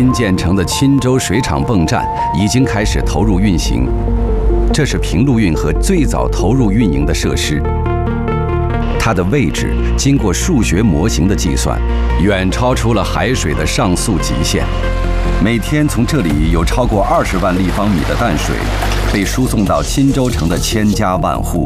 新建成的钦州水厂泵站已经开始投入运行。这是平陆运河最早投入运营的设施。它的位置经过数学模型的计算，远超出了海水的上溯极限。每天从这里有超过20万立方米的淡水被输送到钦州城的千家万户。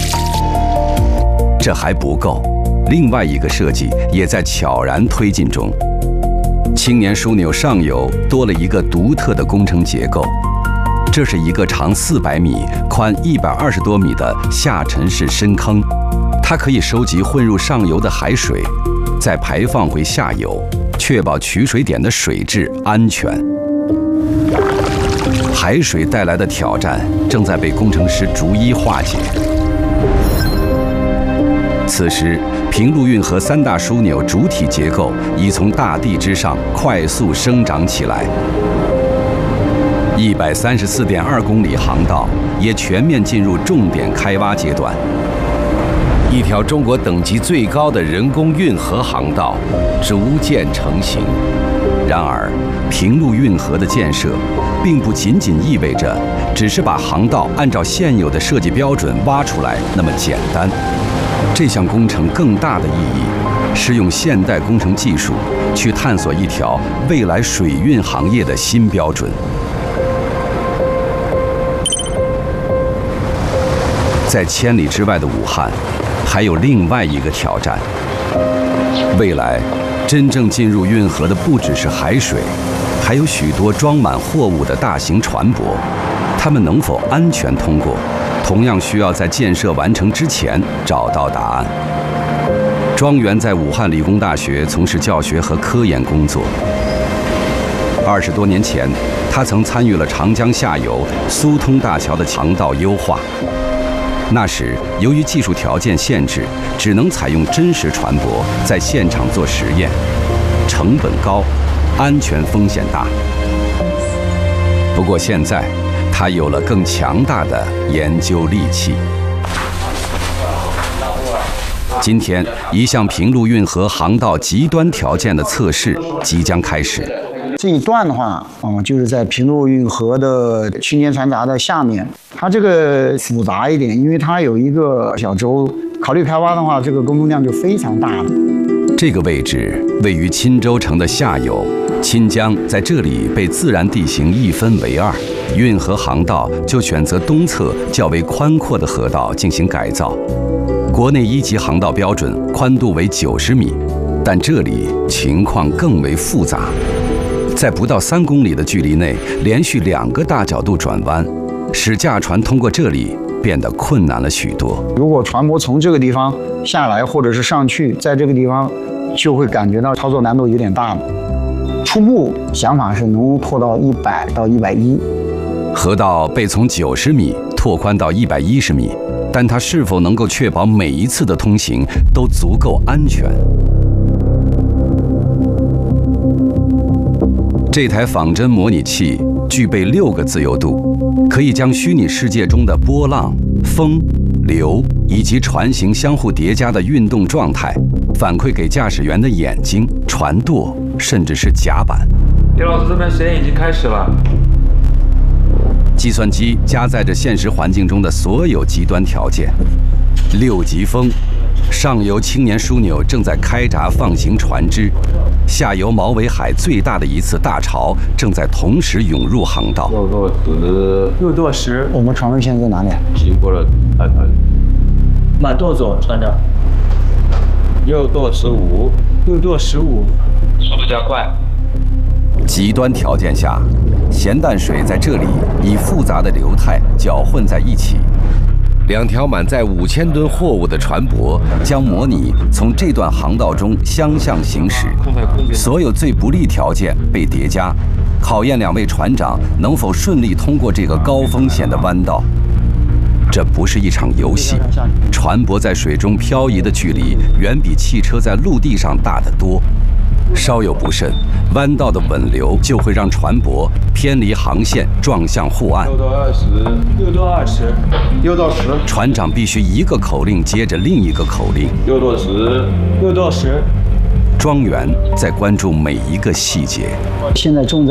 这还不够，另外一个设计也在悄然推进中。青年枢纽上游多了一个独特的工程结构，这是一个长400米、宽120多米的下沉式深坑。它可以收集混入上游的海水，再排放回下游，确保取水点的水质安全。海水带来的挑战正在被工程师逐一化解。此时，平陆运河3大枢纽主体结构已从大地之上快速生长起来。134.2公里航道也全面进入重点开挖阶段。一条中国等级最高的人工运河航道逐渐成型。然而，平陆运河的建设，并不仅仅意味着只是把航道按照现有的设计标准挖出来那么简单。这项工程更大的意义，是用现代工程技术去探索一条未来水运行业的新标准。在千里之外的武汉，还有另外一个挑战。未来，真正进入运河的不只是海水，还有许多装满货物的大型船舶，它们能否安全通过，同样需要在建设完成之前找到答案。庄园在武汉理工大学从事教学和科研工作。20多年前，他曾参与了长江下游苏通大桥的航道优化。那时，由于技术条件限制，只能采用真实船舶在现场做实验，成本高，安全风险大。不过现在，他有了更强大的研究利器。今天，一项平陆运河航道极端条件的测试即将开始。 这一段的话，就是在平陆运河的青年船闸的下面，它这个复杂一点，因为它有一个小洲，考虑开挖的话，这个工作量就非常大了。 这个位置位于钦州城的下游，钦江在这里被自然地形一分为二，运河航道就选择东侧较为宽阔的河道进行改造。国内1级航道标准宽度为90米，但这里情况更为复杂。在不到3公里的距离内，连续2个大角度转弯，使驾船通过这里变得困难了许多。 如果船舶从这个地方下来，或者是上去，在这个地方就会感觉到操作难度有点大了。初步想法是能拓到100到110。 河道被从90米拓宽到110米，但它是否能够确保每一次的通行都足够安全？这台仿真模拟器具备6个自由度，可以将虚拟世界中的波浪、风、流以及船型相互叠加的运动状态反馈给驾驶员的眼睛、船舵，甚至是甲板。 叶老师，这边实验已经开始了。 计算机加载着现实环境中的所有极端条件。6级风，上游青年枢纽正在开闸放行船只，下游毛尾海最大的一次大潮正在同时涌入航道。 右舵10， 我们船位现在在哪里？ 经过了满舵左，船长。 右舵15， 右舵15， 速度加快。 极端条件下，咸淡水在这里以复杂的流态搅混在一起。2条满载5000吨货物的船舶将模拟从这段航道中相向行驶，所有最不利条件被叠加，考验2位船长能否顺利通过这个高风险的弯道。这不是一场游戏，船舶在水中漂移的距离远比汽车在陆地上大得多。稍有不慎，弯道的稳流就会让船舶偏离航线，撞向护岸。 右舵20， 右舵20， 右舵10。 船长必须一个口令接着另一个口令。 右舵10， 右舵10。 庄园在关注每一个细节。 现在正在